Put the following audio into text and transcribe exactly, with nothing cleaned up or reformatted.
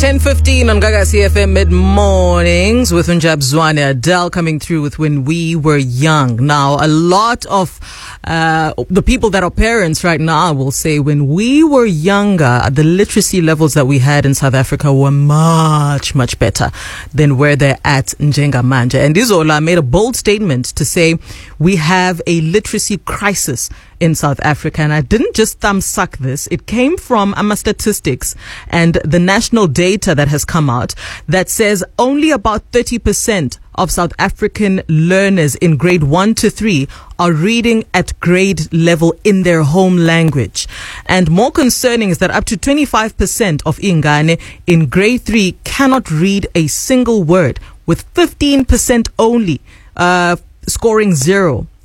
ten fifteen on Gaga C F M mid-mornings with Unjab Zwane Adele coming through with When We Were Young. Now, a lot of uh, the people that are parents right now will say when we were younger, the literacy levels that we had in South Africa were much, much better than where they're at njengamanje. And Izola made a bold statement to say we have a literacy crisis in South Africa. And I didn't just thumb suck this. It came from AMA statistics and the national data that has come out that says only about thirty percent of South African learners in grade one to three are reading at grade level in their home language. And more concerning is that up to twenty-five percent of Ingane in grade three cannot read a single word, with fifteen percent only uh, scoring zero